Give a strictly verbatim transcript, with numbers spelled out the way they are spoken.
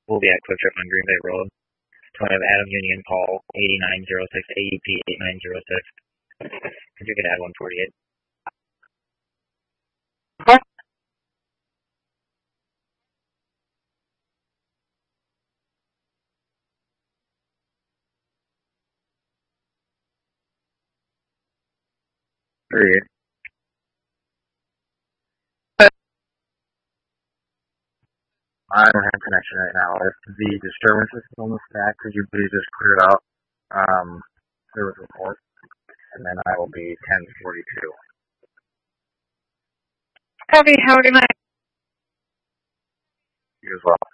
We'll be at Quick Trip on Green Bay Road. So I have Adam Union call eighty-nine oh six, A E P eighty-nine oh six. If you could add one forty-eight. Okay. Three. I don't have connection right now. If the disturbance is on the stack, could you please just clear it out? Um, service report, and then I will be ten forty-two. Copy. Have a good night. You as well.